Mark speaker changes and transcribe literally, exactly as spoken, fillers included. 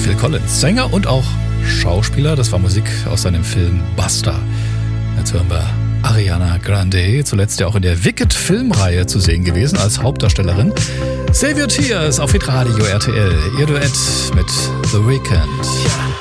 Speaker 1: Phil Collins, Sänger und auch Schauspieler. Das war Musik aus seinem Film Buster. Jetzt hören wir Ariana Grande, zuletzt ja auch in der Wicked-Filmreihe zu sehen gewesen als Hauptdarstellerin. Save Your Tears auf Hitradio R T L, ihr Duett mit The Weeknd.